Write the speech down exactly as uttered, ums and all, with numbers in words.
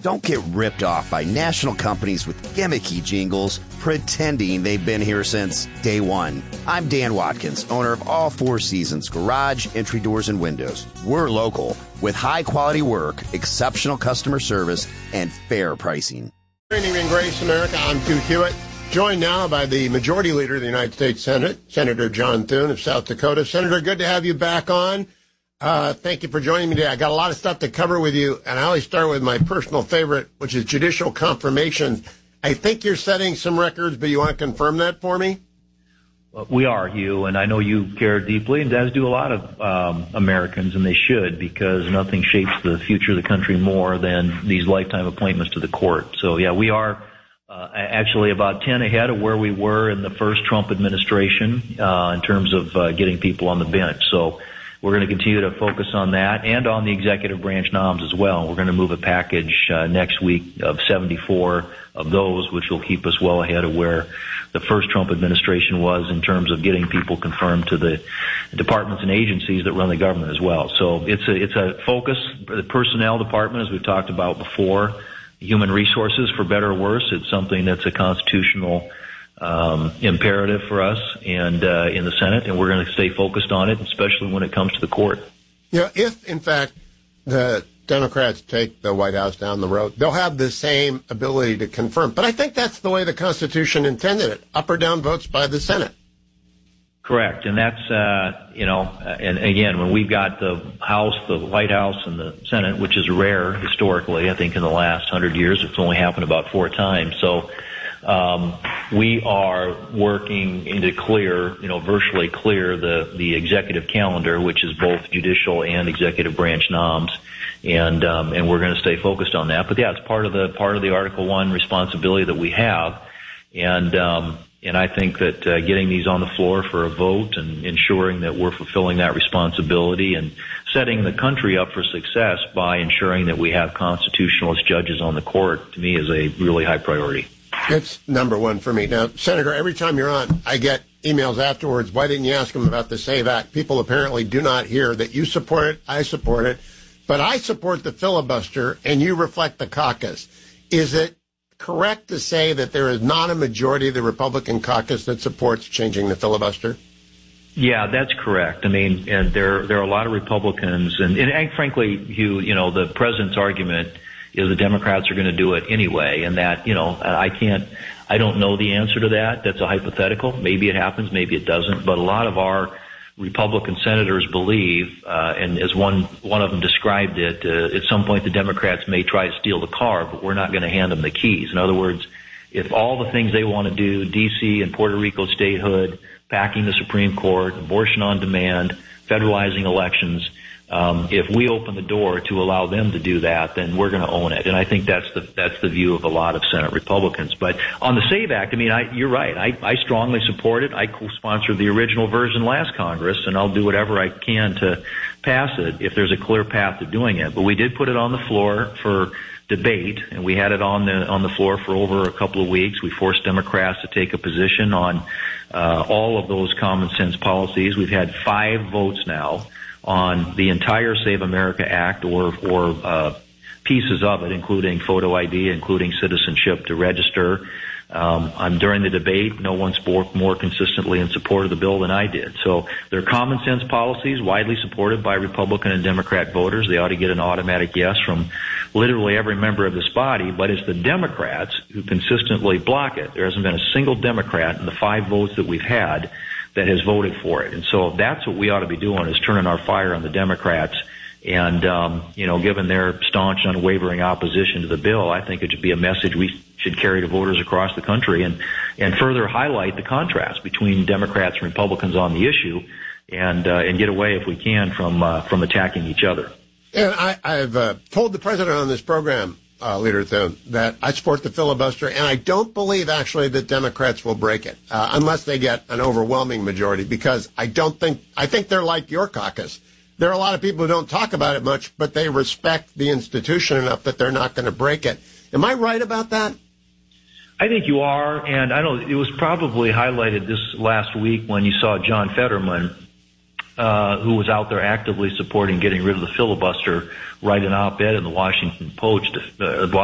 Don't get ripped off by national companies with gimmicky jingles pretending they've been here since day one. I'm Dan Watkins, owner of All Four Seasons Garage, Entry Doors, and Windows. We're local with high-quality work, exceptional customer service, and fair pricing. Good evening, Grace America. I'm Hugh Hewitt, joined now by the Majority Leader of the United States Senate, Senator John Thune of South Dakota. Senator, good to have you back on. Uh, thank you for joining me today. I got a lot of stuff to cover with you, and I always start with my personal favorite, which is judicial confirmation. I think you're setting some records, but you want to confirm that for me? Well, we are, Hugh, and I know you care deeply, and as do a lot of um, Americans, and they should, because nothing shapes the future of the country more than these lifetime appointments to the court. So, yeah, we are uh, actually about ten ahead of where we were in the first Trump administration uh, in terms of uh, getting people on the bench. So we're going to continue to focus on that and on the executive branch noms as well. We're going to move a package uh, next week of seventy-four of those, which will keep us well ahead of where the first Trump administration was in terms of getting people confirmed to the departments and agencies that run the government as well. So it's a, it's a focus. The personnel department, as we've talked about before, human resources, for better or worse, it's something that's a constitutional Um, imperative for us and uh, in the Senate, and we're going to stay focused on it, especially when it comes to the court. You know, if, in fact, the Democrats take the White House down the road, they'll have the same ability to confirm. But I think that's the way the Constitution intended it, up or down votes by the Senate. Correct, and that's, uh, you know, and again, when we've got the House, the White House, and the Senate, which is rare historically, I think in the last hundred years, it's only happened about four times. So Um, we are working to clear, you know, virtually clear the, the executive calendar, which is both judicial and executive branch noms, and um, and we're going to stay focused on that. But yeah, it's part of the part of the Article One responsibility that we have, and um, and I think that uh, getting these on the floor for a vote and ensuring that we're fulfilling that responsibility and setting the country up for success by ensuring that we have constitutionalist judges on the court, to me, is a really high priority. It's number one for me. Now, Senator, every time you're on, I get emails afterwards. Why didn't you ask them about the SAVE Act? People apparently do not hear that you support it, I support it, but I support the filibuster, and you reflect the caucus. Is it correct to say that there is not a majority of the Republican caucus that supports changing the filibuster? Yeah, that's correct. I mean, and there there are a lot of Republicans, and, and frankly, Hugh, you know, the president's argument is the Democrats are going to do it anyway, and that, you know, I can't, I don't know the answer to that. That's a hypothetical. Maybe it happens, maybe it doesn't. But a lot of our Republican senators believe, uh, and as one one of them described it, uh, at some point the Democrats may try to steal the car, but we're not going to hand them the keys. In other words, if all the things they want to do, D C and Puerto Rico statehood, packing the Supreme Court, abortion on demand, federalizing elections, Um, if we open the door to allow them to do that, then we're going to own it. And I think that's the that's the view of a lot of Senate Republicans. But on the SAVE Act, I mean, I, you're right. I, I strongly support it. I co-sponsored the original version last Congress, and I'll do whatever I can to pass it if there's a clear path to doing it. But we did put it on the floor for debate, and we had it on the on the floor for over a couple of weeks. We forced Democrats to take a position on uh, all of those common sense policies. We've had five votes now on the entire Save America Act or or uh, pieces of it, including photo I D, including citizenship to register. Um, I'm during the debate, no one spoke more consistently in support of the bill than I did. So they're common sense policies, widely supported by Republican and Democrat voters. They ought to get an automatic yes from literally every member of this body, but it's the Democrats who consistently block it. There hasn't been a single Democrat in the five votes that we've had that has voted for it. And so that's what we ought to be doing, is turning our fire on the Democrats. And, um, you know, given their staunch, unwavering opposition to the bill, I think it should be a message we should carry to voters across the country and, and further highlight the contrast between Democrats and Republicans on the issue and, uh, and get away, if we can, from, uh, from attacking each other. And I, I've uh, told the president on this program, Uh, Leader Thune, that I support the filibuster, and I don't believe actually that Democrats will break it uh, unless they get an overwhelming majority, because I don't think, I think they're like your caucus. There are a lot of people who don't talk about it much, but they respect the institution enough that they're not going to break it. Am I right about that? I think you are, and I don't, it was probably highlighted this last week when you saw John Fetterman, uh, who was out there actively supporting getting rid of the filibuster, write an op-ed in the Washington Post, uh,